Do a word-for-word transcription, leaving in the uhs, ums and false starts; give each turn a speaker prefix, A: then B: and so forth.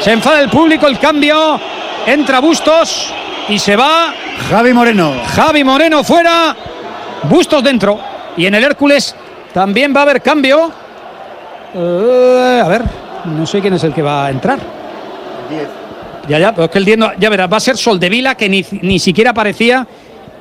A: Se enfada el público, el cambio. Entra Bustos y se va
B: Javi Moreno.
A: Javi Moreno fuera, Bustos dentro. Y en el Hércules también va a haber cambio. Uh, a ver, no sé quién es el que va a entrar.
B: diez.
A: Ya, ya, pero es que el diez no, ya verás, va a ser Soldevila, que ni, ni siquiera aparecía